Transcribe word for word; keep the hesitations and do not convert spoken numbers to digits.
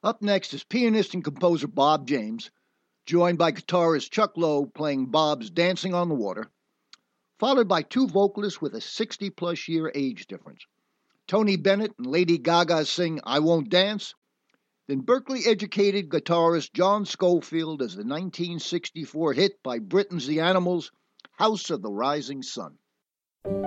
Up next is pianist and composer Bob James, joined by guitarist Chuck Lowe playing Bob's Dancing on the Water, followed by two vocalists with a sixty plus year age difference. Tony Bennett and Lady Gaga sing I Won't Dance, then Berkeley educated guitarist John Scofield as the nineteen sixty-four hit by Britain's The Animals, House of the Rising Sun.